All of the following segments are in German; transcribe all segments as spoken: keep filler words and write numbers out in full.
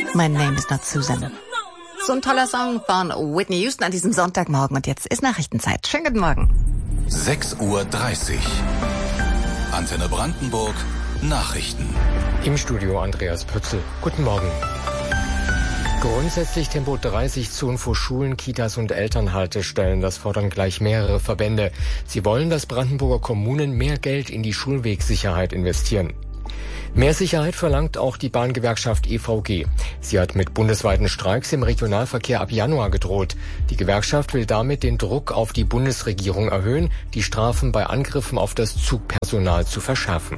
My Name is Not Susan. So ein toller Song von Whitney Houston an diesem Sonntagmorgen. Und jetzt ist Nachrichtenzeit. Schönen guten Morgen. sechs Uhr dreißig. Antenne Brandenburg. Nachrichten. Im Studio Andreas Pützel. Guten Morgen. Grundsätzlich Tempo dreißig Zonen vor Schulen, Kitas und Elternhaltestellen. Das fordern gleich mehrere Verbände. Sie wollen, dass Brandenburger Kommunen mehr Geld in die Schulwegsicherheit investieren. Mehr Sicherheit verlangt auch die Bahngewerkschaft E V G. Sie hat mit bundesweiten Streiks im Regionalverkehr ab Januar gedroht. Die Gewerkschaft will damit den Druck auf die Bundesregierung erhöhen, die Strafen bei Angriffen auf das Zugpersonal zu verschärfen.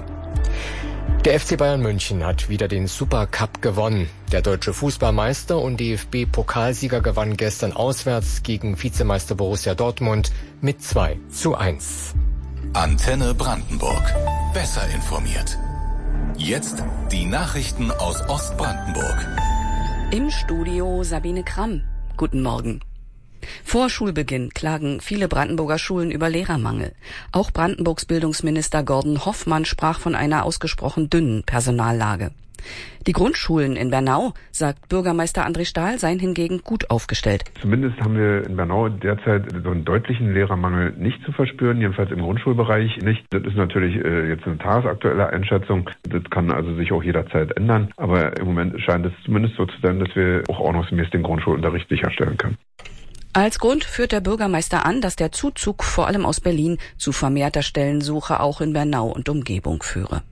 Der F C Bayern München hat wieder den Supercup gewonnen. Der deutsche Fußballmeister und D F B-Pokalsieger gewann gestern auswärts gegen Vizemeister Borussia Dortmund mit zwei zu eins. Antenne Brandenburg. Besser informiert. Jetzt die Nachrichten aus Ostbrandenburg. Im Studio Sabine Kramm. Guten Morgen. Vor Schulbeginn klagen viele Brandenburger Schulen über Lehrermangel. Auch Brandenburgs Bildungsminister Gordon Hoffmann sprach von einer ausgesprochen dünnen Personallage. Die Grundschulen in Bernau, sagt Bürgermeister André Stahl, seien hingegen gut aufgestellt. Zumindest haben wir in Bernau derzeit so einen deutlichen Lehrermangel nicht zu verspüren, jedenfalls im Grundschulbereich nicht. Das ist natürlich äh, jetzt eine tagesaktuelle Einschätzung. Das kann also sich auch jederzeit ändern. Aber im Moment scheint es zumindest so zu sein, dass wir auch ordnungsgemäß den Grundschulunterricht sicherstellen können. Als Grund führt der Bürgermeister an, dass der Zuzug vor allem aus Berlin zu vermehrter Stellensuche auch in Bernau und Umgebung führe.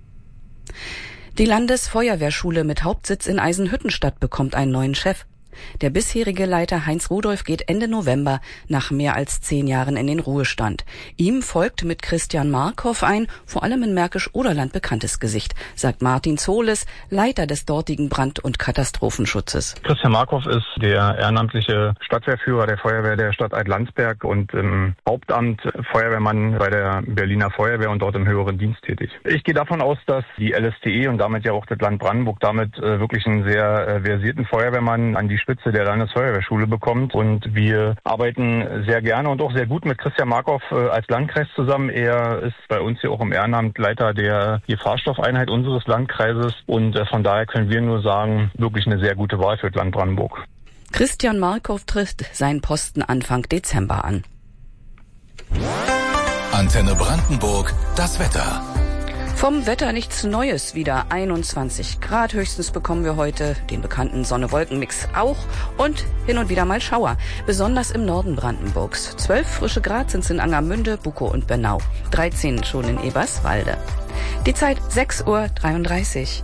Die Landesfeuerwehrschule mit Hauptsitz in Eisenhüttenstadt bekommt einen neuen Chef. Der bisherige Leiter Heinz Rudolph geht Ende November nach mehr als zehn Jahren in den Ruhestand. Ihm folgt mit Christian Markow ein, vor allem in Märkisch-Oderland bekanntes Gesicht, sagt Martin Zohles, Leiter des dortigen Brand- und Katastrophenschutzes. Christian Markow ist der ehrenamtliche Stadtwehrführer der Feuerwehr der Stadt Alt-Landsberg und im Hauptamt Feuerwehrmann bei der Berliner Feuerwehr und dort im höheren Dienst tätig. Ich gehe davon aus, dass die L S T E und damit ja auch das Land Brandenburg damit äh, wirklich einen sehr äh, versierten Feuerwehrmann an die Spitze der Landesfeuerwehrschule bekommt, und wir arbeiten sehr gerne und auch sehr gut mit Christian Markow äh, als Landkreis zusammen. Er ist bei uns hier auch im Ehrenamt Leiter der Gefahrstoffeinheit unseres Landkreises, und äh, von daher können wir nur sagen, wirklich eine sehr gute Wahl für das Land Brandenburg. Christian Markow tritt seinen Posten Anfang Dezember an. Antenne Brandenburg, das Wetter. Vom Wetter nichts Neues, wieder einundzwanzig Grad höchstens bekommen wir heute, den bekannten Sonne-Wolken-Mix auch und hin und wieder mal Schauer, besonders im Norden Brandenburgs. zwölf frische Grad sind es in Angermünde, Bukow und Bernau, dreizehn schon in Eberswalde. Die Zeit sechs Uhr dreiunddreißig.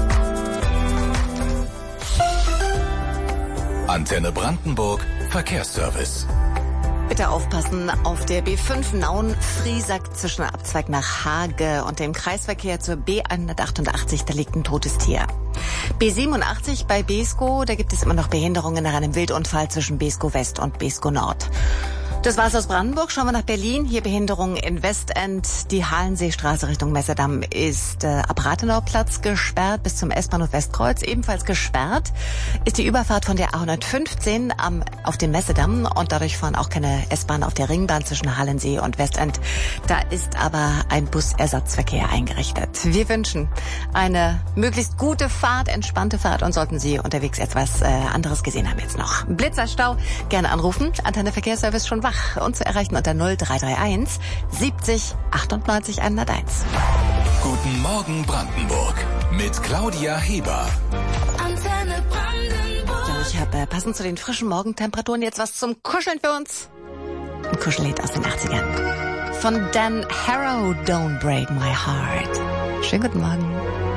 Antenne Brandenburg, Verkehrsservice. Bitte aufpassen auf der B fünf Nauen-Friesack zwischen Abzweig nach Hage und dem Kreisverkehr zur B hundertachtundachtzig, da liegt ein totes Tier. B siebenundachtzig bei Beeskow, da gibt es immer noch Behinderungen nach einem Wildunfall zwischen Beeskow West und Beeskow Nord. Das war's aus Brandenburg. Schauen wir nach Berlin. Hier Behinderungen in Westend. Die Halenseestraße Richtung Messedamm ist äh, ab Rathenauplatz gesperrt bis zum S-Bahnhof Westkreuz. Ebenfalls gesperrt ist die Überfahrt von der A hundertfünfzehn am, auf dem Messedamm, und dadurch fahren auch keine S-Bahn auf der Ringbahn zwischen Halensee und Westend. Da ist aber ein Busersatzverkehr eingerichtet. Wir wünschen eine möglichst gute Fahrt, entspannte Fahrt, und sollten Sie unterwegs etwas äh, anderes gesehen haben jetzt noch. Blitzerstau, gerne anrufen. Antenne Verkehrsservice schon wach und zu erreichen unter null drei drei eins siebzig achtundneunzig hunderteins. Guten Morgen Brandenburg mit Claudia Heber. Antenne Brandenburg. Ja, ich habe äh, passend zu den frischen Morgentemperaturen jetzt was zum Kuscheln für uns. Ein Kuschellied aus den achtzigern. Von Dan Harrow, Don't Break My Heart. Schönen guten Morgen.